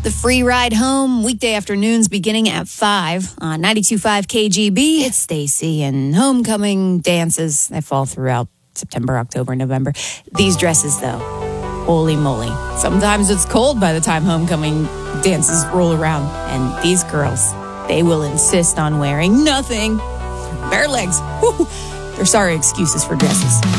The free ride home, weekday afternoons beginning at 5 on 92.5 KGB. It's Stacy, and homecoming dances, they fall throughout September, October, November. These dresses, though, holy moly. Sometimes it's cold by the time homecoming dances roll around. And these girls, they will insist on wearing nothing. Bare legs. Woo. They're sorry excuses for dresses.